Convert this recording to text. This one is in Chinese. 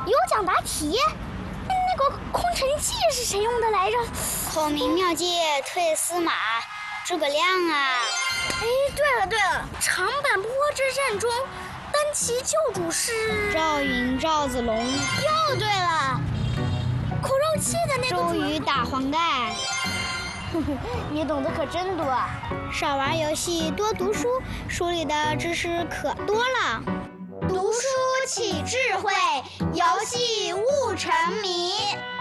有奖答题。那个空城计是谁用的来着？ 孔明妙计退司马，诸葛亮啊！ 哎，对了，长坂坡之战中，单骑救主是赵云、赵子龙。 又对了，口肉计的那个周瑜打黄盖。 你懂得可真多啊！ 少玩游戏，多读书，书里的知识可多了。 读书起智慧，游戏悟沉迷。